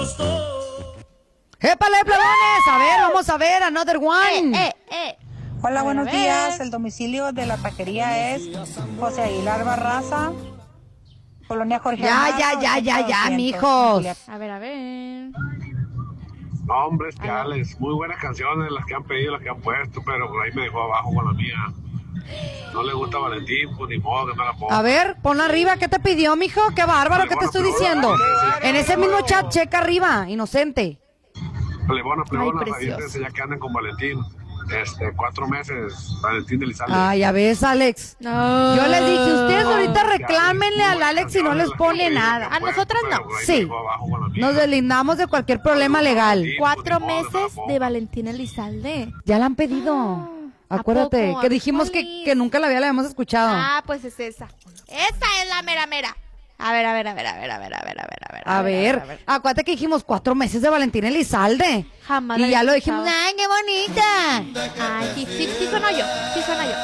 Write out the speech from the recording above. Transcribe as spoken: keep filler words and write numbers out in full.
¡Épale, plebones! A ver, vamos a ver, another one. Eh, eh, eh. Hola, A buenos ver, a ver. días. El domicilio de la taquería es José Aguilar Barraza, Colonia Jorge Ya, Amado, ya, ya, ya, ya, doscientos, mijos. A ver, a ver. No, hombre, es que Alex, muy buenas canciones las que han pedido, las que han puesto, pero por ahí me dejó abajo con la mía. No le gusta Valentín, pues ni modo que me la ponga. A ver, pon arriba, ¿qué te pidió, mijo? ¡Qué bárbaro! ¿Qué te estoy diciendo? En ese mismo chat, checa arriba, inocente. Plebona, plebona, Ay, precioso. fíjense ya que andan con Valentín. Este, cuatro meses, Valentín de Elizalde. Ay, ya ves, Alex. No. Yo les dije, ustedes No, ahorita que reclámenle Alex, al muy Alex y no les buenas canciones, pone las que han nada. pedido, A que nosotras puesto, no. pero por ahí Sí. me dejó abajo con la mía. Nos deslindamos de cualquier problema legal. Cuatro Ni modo que me la meses ponga. de Valentín Elizalde. Ya la han pedido. ¿a Acuérdate, poco? que dijimos que, ¿Cuál es? que nunca la había la habíamos escuchado. Ah, pues es esa. Esa es la mera mera. A ver, a ver, a ver, a ver, a ver, a ver, a ver, a ver. A ver, acuérdate que dijimos cuatro meses de Valentín Elizalde. Jamás Y la ya había lo dijimos, escuchado. ¡ay, qué bonita! Ay, sí, sí, sí suena yo. Sí suena yo.